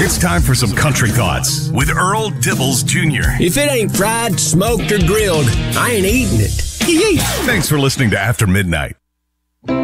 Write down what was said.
It's time for some country thoughts with Earl Dibbles Jr. If it ain't fried, smoked, or grilled, I ain't eating it. Thanks for listening to After Midnight.